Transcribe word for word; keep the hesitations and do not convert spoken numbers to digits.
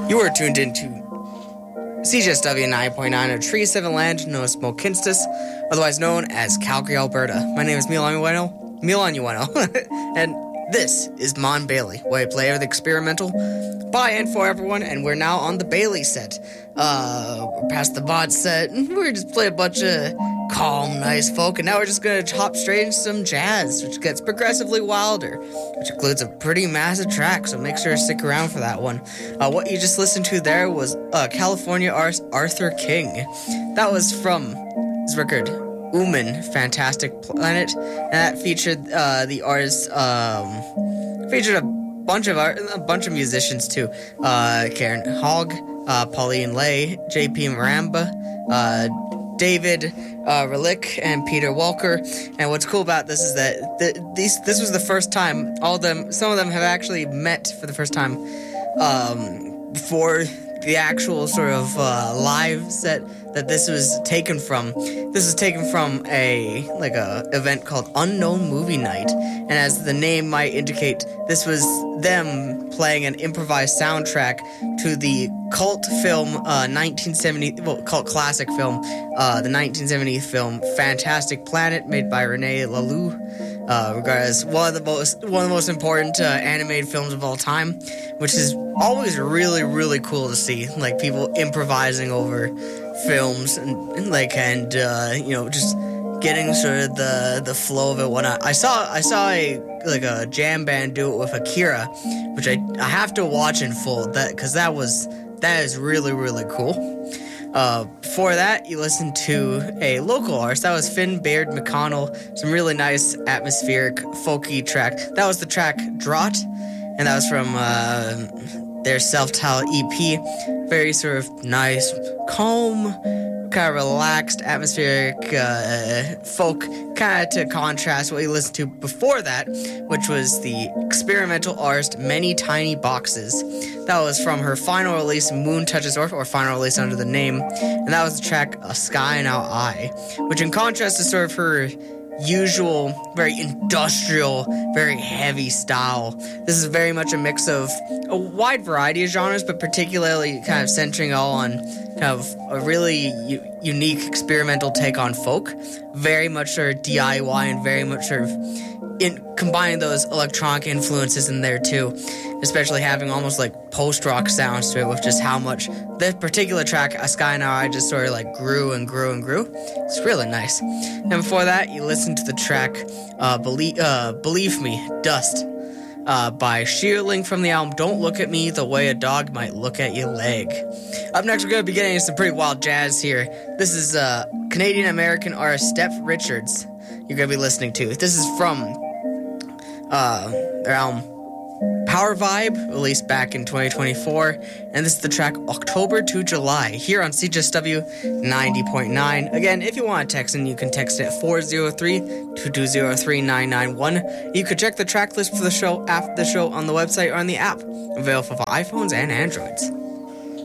You are tuned into C J S W nine point nine of Tree seven Land, known as Smokinstas, otherwise known as Calgary, Alberta. My name is Milan Ueno, Milan Ueno, and this is Mon Bailey, where I play with experimental by and for everyone, and we're now on the Bailey set. Uh, we're past the bot set, and we're just playing a bunch of calm, nice folk, and now we're just gonna hop straight into some jazz, which gets progressively wilder, which includes a pretty massive track, so make sure to stick around for that one. Uh, what you just listened to there was uh, California Arthur King. That was from his record, Ooman, Fantastic Planet, and that featured uh, the artist, um, featured a bunch of art, a bunch of musicians too. Uh, Karen Hogg, uh, Pauline Lay, J P Maramba, uh, David uh, Relic, and Peter Walker. And what's cool about this is that th- these this was the first time all of them, some of them have actually met for the first time um, for the actual sort of uh, live set that this was taken from. This was taken from a like a event called Unknown Movie Night, and as the name might indicate, this was them playing an improvised soundtrack to the cult film uh, nineteen seventy, well, cult classic film, uh, the nineteen seventy film Fantastic Planet, made by Rene Laloux, uh, regarded as one of the most one of the most important uh, animated films of all time, which is always really really cool to see, like people improvising over films and, and like and uh, you know, just getting sort of the the flow of it. When I, I saw I saw a like a jam band do it with Akira, which I I have to watch in full, that because that was that is really really cool. Uh, before that, you listened to a local artist. That was Finn Baird McConnell. Some really nice atmospheric folky track. That was the track Draught, and that was from uh, their self-titled E P. Very sort of nice, calm, kind of relaxed, atmospheric uh, folk, kind of to contrast what you listened to before that, which was the experimental artist Many Tiny Boxes. That was from her final release, Moon Touches Earth, or final release under the name, and that was the track A Sky in Our Eye, which in contrast to sort of her usual, very industrial, very heavy style, this is very much a mix of a wide variety of genres, but particularly kind of centering all on kind of a really u- unique experimental take on folk, very much sort of D I Y and very much sort of in combining those electronic influences in there too, especially having almost like post-rock sounds to it, with just how much this particular track, A Sky in Our Eye, just sort of like grew and grew and grew. It's really nice. And before that, you listened to the track uh, Believe, uh, Believe Me, Dust, uh, by Shearling from the album Don't Look at Me the Way a Dog Might Look at Your Leg. Up next, we're going to be getting into some pretty wild jazz here. This is uh, Canadian-American artist Steph Richards you're going to be listening to. This is from uh, their album Power Vibe, released back in twenty twenty-four, and this is the track October to July, here on C J S W ninety point nine. Again, if you want to text in, you can text it at four oh three, two two oh three, nine nine one. You could check the track list for the show after the show on the website or on the app, available for iPhones and Androids.